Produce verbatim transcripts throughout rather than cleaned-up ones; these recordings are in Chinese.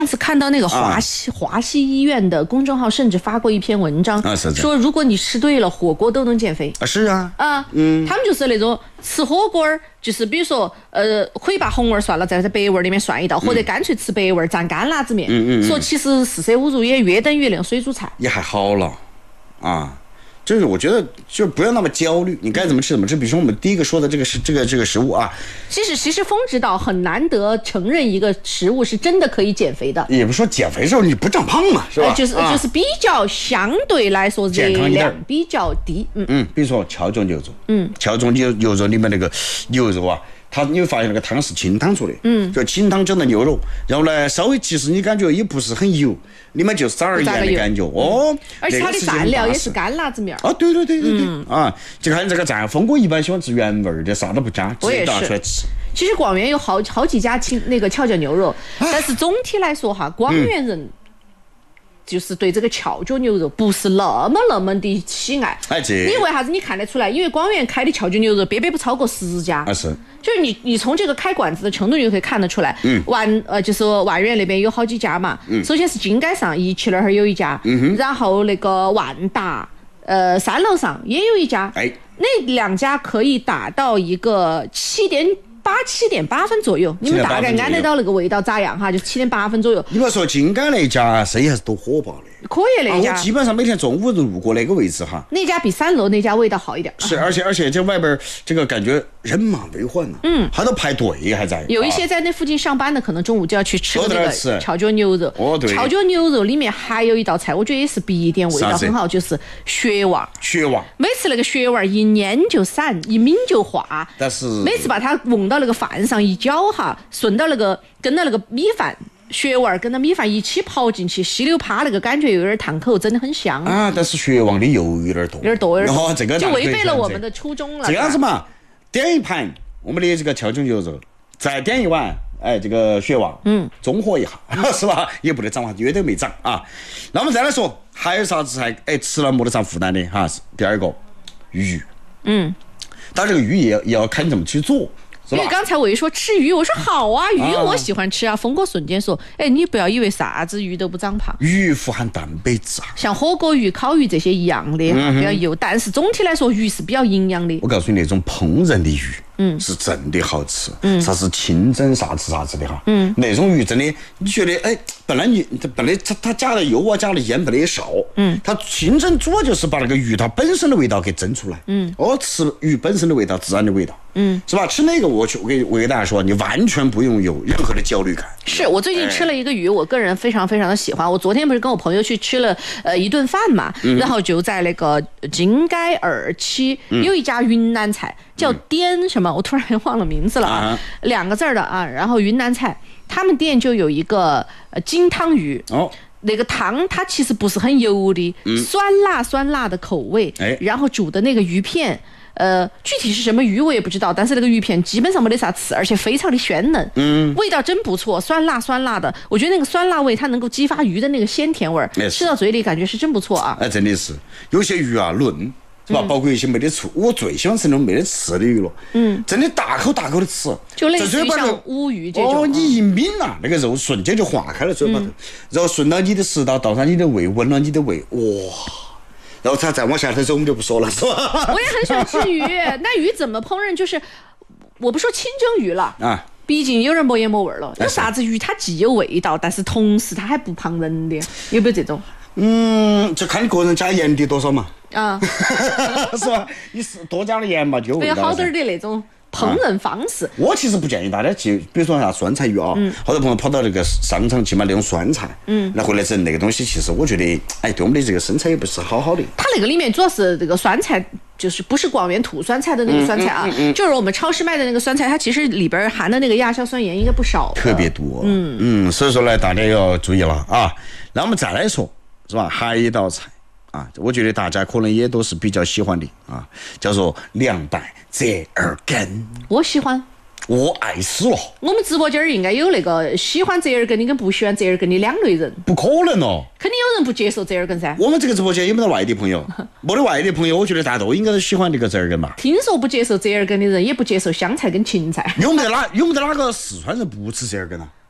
上次看到那个华西、啊、华西医院的公众号，甚至发过一篇文章， 啊、是说如果你吃对了，火锅都能减肥啊！是啊， 啊，嗯，他们就是那种吃火锅儿，就是比如说，呃，可以把红味儿涮了，再在白味儿里面涮一道，嗯、或者干脆吃白味儿蘸干辣子面。嗯嗯嗯说其实四舍五入也约等于那个水煮菜， 也还好了，啊。就是我觉得，就不要那么焦虑，你该怎么吃怎么吃。比如说我们第一个说的这个是这个这个食物啊， 其实其实风指导很难得承认一个食物是真的可以减肥的， 也不是说减肥时候你不长胖嘛，是吧？ 呃、就是、啊、就是比较相对来说热量比较低，嗯嗯，比如说荞脚牛肉，嗯，荞脚牛牛肉里面那个牛肉啊。它你会发现那个汤是清汤做的，嗯，就清汤蒸的牛肉，然后呢，稍微其实你感觉也不是很油，里面就是撒点盐的感觉，哦， 而且它的蘸料也是干辣子面啊，对对对对对，嗯、啊，就看这个蘸，峰哥一般喜欢吃原味的，啥都不加，直接拿出来吃。 其实广元有好好几家清那个荞脚牛肉，但是总体来说哈，广元人。嗯就是对这个荞脚牛肉不是那么那么的喜爱， 哎，这你为啥子你看得出来？因为广元开的荞脚牛肉边边不超过十家， 啊是， 就是你你从这个开馆子的程度你就可以看得出来，嗯，万呃就是万源那边有好几家嘛，嗯，首先是金街上一期那儿有一家，嗯然后那个万达呃三楼上也有一家， 哎， 那两家可以达到一个七点。八七点八分左右，你们大概按得到那个味道咋样哈？就七点八分左右。 你别说金街那家生意还是多火爆的， 可以那家、 啊。我基本上每天中午都路过那个位置哈。 那家比三楼那家味道好一点。 是，而且而且这外边这个感觉人满为患呐、啊，嗯，还都排队还在。 有一些在那附近上班的，可能中午就要去吃那个荞脚牛肉。 哦，对。 荞脚牛肉里面还有一道菜，我觉得也是必点，味道很好，就是血旺。 血旺。 每次那个血旺一捏就散，一抿就化。 但是每次把它瓮到那个饭上一搅哈，顺到那个跟到那个米饭血味跟到米饭一起泡进去，稀溜趴那个感觉有点烫口，真的很香啊！但是血旺的油有点多， 有点多，有点多， 哦、这个就违背了我们的初衷了。 这样子嘛，点一盘我们的这个荞脚牛肉，再点一碗哎这个血旺，嗯，综合一下是吧？也不得涨嘛，约都没涨啊。那我们再来说还有啥子菜？哎，吃了没得上负担的哈。第二个鱼，嗯，但这个鱼也也要看你怎么去做。 因为刚才我一说吃鱼，我说好啊，鱼我喜欢吃啊。峰哥瞬间说：“哎，你不要以为啥子鱼都不长胖， 鱼富含蛋白质啊， 像火锅鱼、烤鱼这些一样的哈，比较油。但是总体来说，鱼是比较营养的。 我告诉你，那种烹饪的鱼，嗯，是真的好吃，嗯，啥是清蒸啥子啥子的哈，嗯，那种鱼真的，你觉得哎，本来你本来它它加了油啊，加了盐本来也少，嗯，它清蒸主要就是把那个鱼它本身的味道给蒸出来，嗯，哦，吃鱼本身的味道，自然的味道。”嗯，是吧？吃那个我去，我给我给大家说，你完全不用有任何的焦虑感。 是我最近吃了一个鱼，我个人非常非常的喜欢。我昨天不是跟我朋友去吃了呃一顿饭嘛，嗯、然后就在那个金街二期、嗯、有一家云南菜叫滇什么，我突然忘了名字了啊，啊两个字的啊。然后云南菜，他们店就有一个呃金汤鱼哦。那个汤它其实不是很油的，嗯、酸辣酸辣的口味，哎、然后煮的那个鱼片。呃，具体是什么鱼我也不知道，但是那个鱼片基本上没得啥刺，而且非常的鲜嫩，嗯，味道真不错，酸辣酸辣的。我觉得那个酸辣味它能够激发鱼的那个鲜甜味儿，吃到嘴里感觉是真不错啊。 哎，真的是有些鱼啊，嫩是吧？嗯、包括一些没得刺，我最喜欢吃那种没得刺的鱼了，嗯，真的大口大口的吃， 就类似于像乌鱼这种。 哦，你一抿呐、啊，那个肉瞬间就化开了嘴巴头，嗯、然后顺到你的食道，到上你的胃，闻了你的胃，哇！然后它再往下头走，我们就不说了，是吧？ 我也很喜欢吃鱼，那鱼怎么烹饪？就是我不说清蒸鱼了啊，毕竟有人没盐没味了。有啥子鱼它既有味道，但是同时它还不胖人的，有没有这种？ 嗯，就看你个人加盐的多少嘛。啊，是吧？你是多加了盐嘛，就有味道。 有好点的那种。烹饪方式、啊， 我其实不建议大家去，比如说像酸菜鱼啊，嗯、好多朋友跑到那个商场去买那种酸菜，嗯，然后来整那个东西，其实我觉得，哎，对我们的这个身材也不是好好的。 它那个里面主要是这个酸菜，就是不是广元土酸菜的那个酸菜啊，嗯嗯嗯嗯、就是我们超市卖的那个酸菜，它其实里边含的那个亚硝酸盐应该不少， 特别多，嗯嗯，所以说呢，大家要注意了啊。那我们再来说，是吧？还有一道菜。啊，我觉得大家可能也都是比较喜欢的啊，叫做凉拌折耳根。 我喜欢， 我爱死了。 我们直播间应该有那个喜欢折耳根的跟不喜欢折耳根的两类人。 不可能哦， 肯定有人不接受折耳根噻。 我们这个直播间有没得外地朋友？没得外地朋友，我觉得大家都应该都喜欢这个折耳根吧。 听说不接受折耳根的人，也不接受香菜跟芹菜。 有没得哪有没得哪个四川人不吃折耳根啊？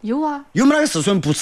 有啊， 有没那个四川不吃